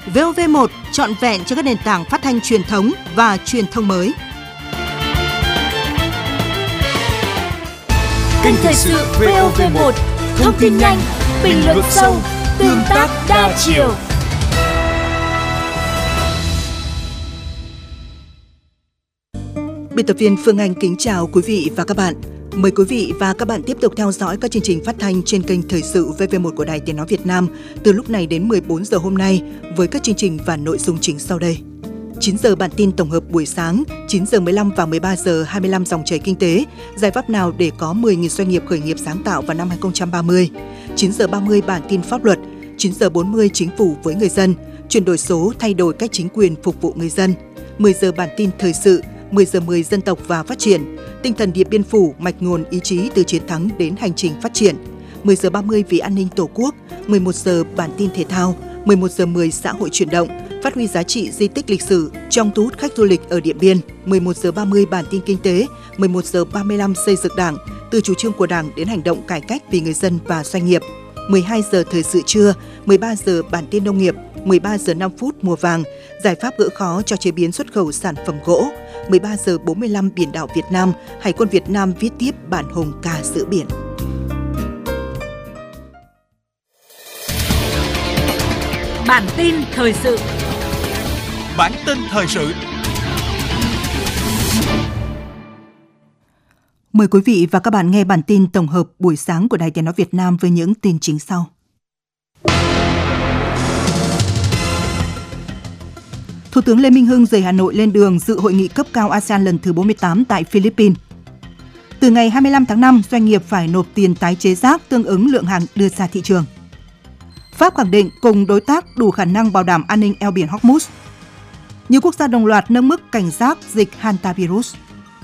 VOV1 trọn vẹn cho các nền tảng phát thanh truyền thống và truyền thông mới. Kênh thời sự VOV1, thông tin nhanh, bình luận sâu, tương tác đa chiều. Biên tập viên Phương Anh kính chào quý vị và các bạn. Mời quý vị và các bạn tiếp tục theo dõi các chương trình phát thanh trên kênh Thời sự VV1 của Đài Tiếng nói Việt Nam từ lúc này đến 14 giờ hôm nay với các chương trình và nội dung chính sau đây. 9 giờ bản tin tổng hợp buổi sáng, 9 giờ 15 và 13 giờ 25 dòng chảy kinh tế, giải pháp nào để có 10.000 doanh nghiệp khởi nghiệp sáng tạo vào năm 2030. 9 giờ 30 bản tin pháp luật, 9 giờ 40 chính phủ với người dân, chuyển đổi số thay đổi cách chính quyền phục vụ người dân. 10 giờ bản tin thời sự, 10 giờ 10 dân tộc và phát triển, tinh thần Điện Biên Phủ, mạch nguồn ý chí từ chiến thắng đến hành trình phát triển. 10 giờ 30 vì an ninh Tổ quốc, 11 giờ bản tin thể thao, 11 giờ 10 xã hội chuyển động, phát huy giá trị di tích lịch sử trong thu hút khách du lịch ở Điện Biên. 11 giờ 30 bản tin kinh tế, 11 giờ 35 xây dựng Đảng, từ chủ trương của Đảng đến hành động cải cách vì người dân và doanh nghiệp. 12 giờ thời sự trưa, 13 giờ bản tin nông nghiệp, 13 giờ 5 phút mùa vàng, giải pháp gỡ khó cho chế biến xuất khẩu sản phẩm gỗ. 13 giờ 45 biển đảo Việt Nam, Hải quân Việt Nam viết tiếp bản hùng ca giữa biển. Bản tin thời sự. Bản tin thời sự. Mời quý vị và các bạn nghe bản tin tổng hợp buổi sáng của Đài Tiếng nói Việt Nam với những tin chính sau. Thủ tướng Lê Minh Hưng rời Hà Nội lên đường dự hội nghị cấp cao ASEAN lần thứ 48 tại Philippines. Từ ngày 25 tháng 5, doanh nghiệp phải nộp tiền tái chế rác tương ứng lượng hàng đưa ra thị trường. Pháp khẳng định cùng đối tác đủ khả năng bảo đảm an ninh eo biển Hormuz. Nhiều quốc gia đồng loạt nâng mức cảnh giác dịch hantavirus.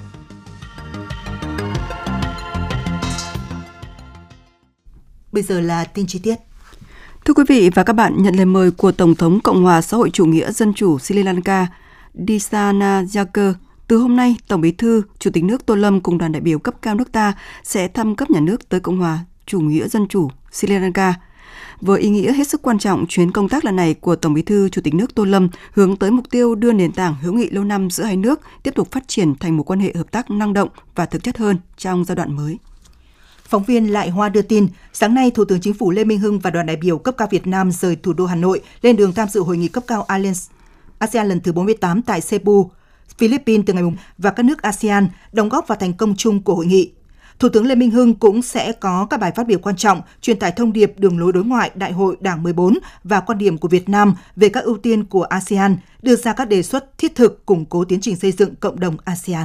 Bây giờ là tin chi tiết. Thưa quý vị và các bạn, nhận lời mời của Tổng thống Cộng hòa xã hội chủ nghĩa dân chủ Sri Lanka Disana Jaka, từ hôm nay, Tổng Bí thư, Chủ tịch nước Tô Lâm cùng đoàn đại biểu cấp cao nước ta sẽ thăm cấp nhà nước tới Cộng hòa chủ nghĩa dân chủ Sri Lanka. Với ý nghĩa hết sức quan trọng, chuyến công tác lần này của Tổng Bí thư, Chủ tịch nước Tô Lâm hướng tới mục tiêu đưa nền tảng hữu nghị lâu năm giữa hai nước tiếp tục phát triển thành một quan hệ hợp tác năng động và thực chất hơn trong giai đoạn mới. Phóng viên Lại Hoa đưa tin, sáng nay Thủ tướng Chính phủ Lê Minh Hưng và đoàn đại biểu cấp cao Việt Nam rời thủ đô Hà Nội lên đường tham dự hội nghị cấp cao ASEAN lần thứ 48 tại Cebu, Philippines từ ngày và các nước ASEAN đóng góp vào thành công chung của hội nghị. Thủ tướng Lê Minh Hưng cũng sẽ có các bài phát biểu quan trọng, truyền tải thông điệp đường lối đối ngoại Đại hội Đảng 14 và quan điểm của Việt Nam về các ưu tiên của ASEAN, đưa ra các đề xuất thiết thực củng cố tiến trình xây dựng cộng đồng ASEAN.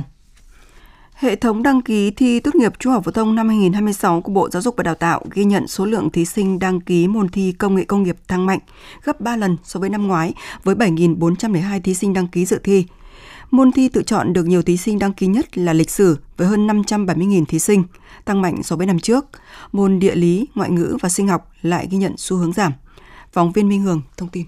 Hệ thống đăng ký thi tốt nghiệp trung học phổ thông năm 2026 của Bộ Giáo dục và Đào tạo ghi nhận số lượng thí sinh đăng ký môn thi công nghệ công nghiệp tăng mạnh, gấp 3 lần so với năm ngoái, với 7.402 thí sinh đăng ký dự thi. Môn thi tự chọn được nhiều thí sinh đăng ký nhất là lịch sử với hơn 570.000 thí sinh, tăng mạnh so với năm trước. Môn địa lý, ngoại ngữ và sinh học lại ghi nhận xu hướng giảm. Phóng viên Minh Hường thông tin.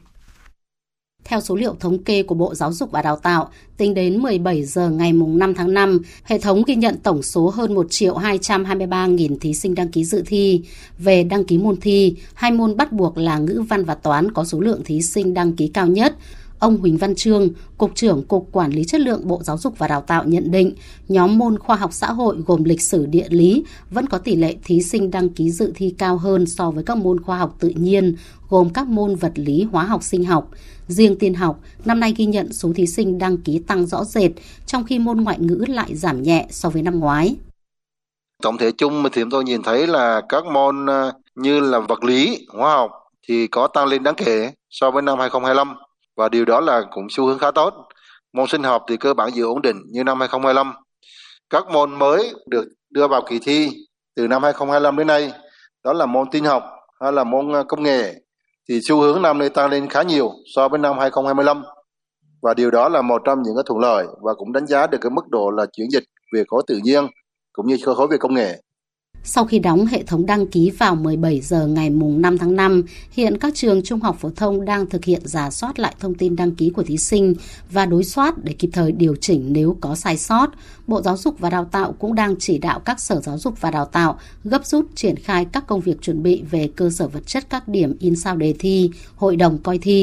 Theo số liệu thống kê của Bộ Giáo dục và Đào tạo, tính đến 17 giờ ngày 5 tháng 5, hệ thống ghi nhận tổng số hơn 1.223.000 thí sinh đăng ký dự thi. Về đăng ký môn thi, hai môn bắt buộc là ngữ văn và toán có số lượng thí sinh đăng ký cao nhất. Ông Huỳnh Văn Trương, Cục trưởng Cục Quản lý Chất lượng Bộ Giáo dục và Đào tạo nhận định, nhóm môn khoa học xã hội gồm lịch sử, địa lý vẫn có tỷ lệ thí sinh đăng ký dự thi cao hơn so với các môn khoa học tự nhiên, gồm các môn vật lý, hóa học, sinh học. Riêng tin học, năm nay ghi nhận số thí sinh đăng ký tăng rõ rệt, trong khi môn ngoại ngữ lại giảm nhẹ so với năm ngoái. Tổng thể chung thì chúng tôi nhìn thấy là các môn như là vật lý, hóa học thì có tăng lên đáng kể so với năm 2025. Và điều đó là cũng xu hướng khá tốt. Môn sinh học thì cơ bản giữ ổn định như năm 2025. Các môn mới được đưa vào kỳ thi từ năm 2025 đến nay, đó là môn tin học hay là môn công nghệ, thì xu hướng năm nay tăng lên khá nhiều so với năm 2025. Và điều đó là một trong những cái thuận lợi và cũng đánh giá được cái mức độ là chuyển dịch về khối tự nhiên cũng như khối về công nghệ. Sau khi đóng hệ thống đăng ký vào 17 giờ ngày 5 tháng 5, hiện các trường trung học phổ thông đang thực hiện rà soát lại thông tin đăng ký của thí sinh và đối soát để kịp thời điều chỉnh nếu có sai sót. Bộ Giáo dục và Đào tạo cũng đang chỉ đạo các sở giáo dục và đào tạo gấp rút triển khai các công việc chuẩn bị về cơ sở vật chất các điểm in sao đề thi, hội đồng coi thi.